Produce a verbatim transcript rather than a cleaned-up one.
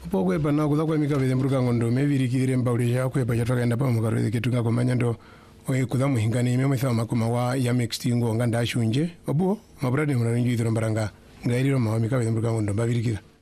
po kwe bana kuza kwa mika bede mburuka ngondo mebiri kire mbawri ya kwe ba yatoka enda pa mukaro de ketunga ko manyando oye kuza muhingani me mwe makuma wa ya mixed ngo nganda shunje obuo mabrade murarinju idro mbaranga ngairiro ma mika bede mburuka ngondo babirikira